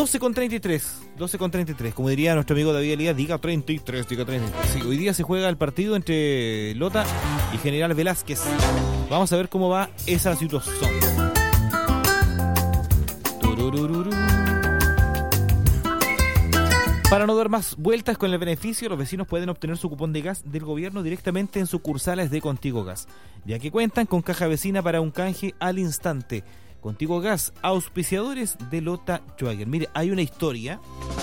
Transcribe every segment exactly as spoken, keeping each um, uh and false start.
doce con treinta y tres, doce con treinta y tres, como diría nuestro amigo David Elías, diga treinta y tres, diga treinta y tres. Sí, hoy día se juega el partido entre Lota y General Velázquez. Vamos a ver cómo va esa situación. Tururururu. Para no dar más vueltas con el beneficio, los vecinos pueden obtener su cupón de gas del gobierno directamente en sucursales de Contigo Gas, ya que cuentan con caja vecina para un canje al instante. Contigo Gas, auspiciadores de Lota Schwager. Mire, hay una historia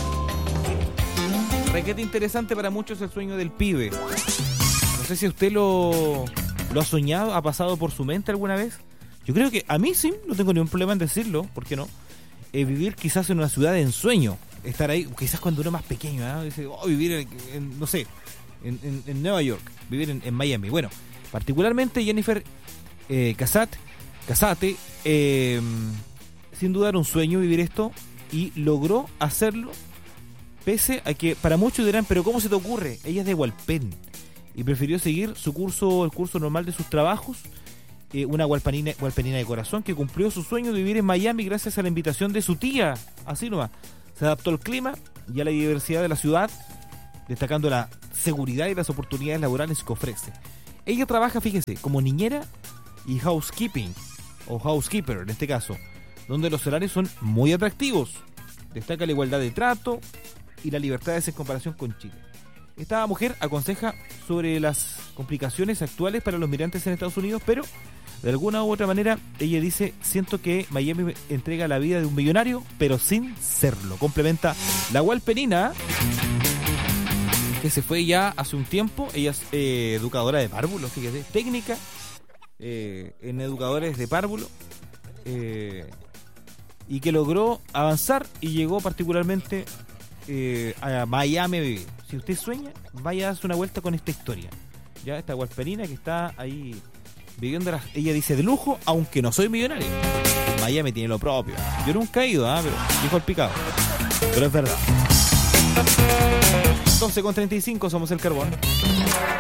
requete interesante para muchos, el sueño del pibe. No sé si usted lo, lo ha soñado, ha pasado por su mente alguna vez. Yo creo que a mí sí, no tengo ningún problema en decirlo, ¿por qué no? Eh, vivir quizás en una ciudad de ensueño. Estar ahí, quizás cuando uno es más pequeño, ¿eh? Dice, oh, vivir en, en, no sé, en, en, en Nueva York, vivir en, en Miami. Bueno, particularmente Jennifer eh, Casat, Casate, eh, sin duda era un sueño vivir esto y logró hacerlo, pese a que para muchos dirán, pero ¿cómo se te ocurre? Ella es de Hualpén y prefirió seguir su curso, el curso normal de sus trabajos. Eh, una hualpenina, hualpenina de corazón que cumplió su sueño de vivir en Miami gracias a la invitación de su tía, así nomás. Se adaptó al clima y a la diversidad de la ciudad, destacando la seguridad y las oportunidades laborales que ofrece. Ella trabaja, fíjese, como niñera y housekeeping, o housekeeper en este caso, donde los horarios son muy atractivos. Destaca la igualdad de trato y la libertad en comparación con Chile. Esta mujer aconseja sobre las complicaciones actuales para los migrantes en Estados Unidos, pero de alguna u otra manera ella dice, siento que Miami entrega la vida de un millonario, pero sin serlo. Complementa la hualpenina, que se fue ya hace un tiempo. Ella es eh, educadora de párvulo, fíjese, técnica eh, en educadores de párvulo, eh, y que logró avanzar y llegó particularmente eh, a Miami a vivir. Si usted sueña, vaya a darse una vuelta con esta historia. Ya esta hualpenina que está ahí viviendo, la, ella dice, de lujo, aunque no soy millonario. Miami tiene lo propio. Yo nunca he ido, ¿eh? Pero dijo el picado. Pero es verdad. doce con treinta y cinco, somos el Carbón.